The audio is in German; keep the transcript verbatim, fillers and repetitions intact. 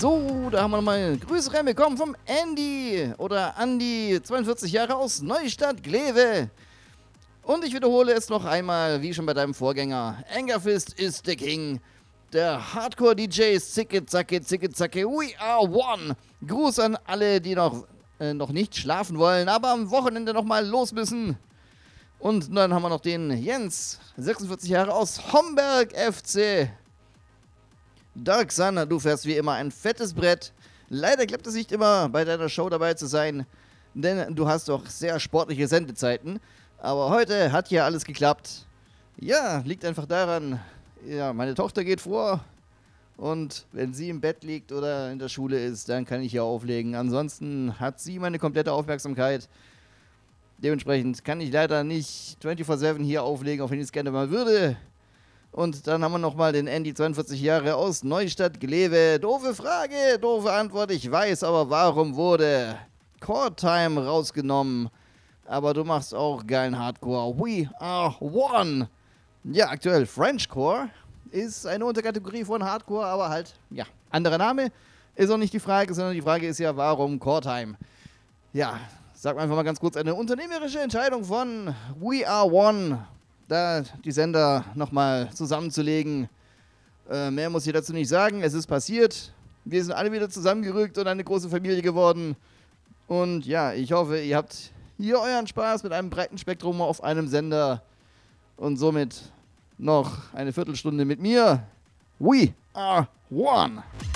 So, da haben wir nochmal Grüße reinbekommen vom Andy oder Andy, zweiundvierzig Jahre aus Neustadt, Glewe. Und ich wiederhole es noch einmal, wie schon bei deinem Vorgänger. Angerfist ist der King. Der Hardcore-D Js, zicke, zacke, zicke, zacke, we are one. Gruß an alle, die noch, äh, noch nicht schlafen wollen, aber am Wochenende nochmal los müssen. Und dann haben wir noch den Jens, sechsundvierzig Jahre aus Homberg F C. Dark Sun, du fährst wie immer ein fettes Brett. Leider klappt es nicht immer, bei deiner Show dabei zu sein, denn du hast doch sehr sportliche Sendezeiten. Aber heute hat hier alles geklappt. Ja, liegt einfach daran, ja, meine Tochter geht vor und wenn sie im Bett liegt oder in der Schule ist, dann kann ich hier auflegen. Ansonsten hat sie meine komplette Aufmerksamkeit. Dementsprechend kann ich leider nicht vierundzwanzig sieben hier auflegen, auch wenn ich es gerne mal würde. Und dann haben wir nochmal den Andy, zweiundvierzig Jahre aus Neustadt, Glewe. Doofe Frage, doofe Antwort, ich weiß, aber warum wurde Core Time rausgenommen? Aber du machst auch geilen Hardcore. We are one. Ja, aktuell Frenchcore ist eine Unterkategorie von Hardcore, aber halt, ja, anderer Name. Ist auch nicht die Frage, sondern die Frage ist ja, warum Core Time? Ja, sag einfach mal ganz kurz, eine unternehmerische Entscheidung von We Are One, da die Sender nochmal zusammenzulegen. Äh, mehr muss ich dazu nicht sagen, es ist passiert. Wir sind alle wieder zusammengerückt und eine große Familie geworden. Und ja, ich hoffe, ihr habt hier euren Spaß mit einem breiten Spektrum auf einem Sender und somit noch eine Viertelstunde mit mir. We are one.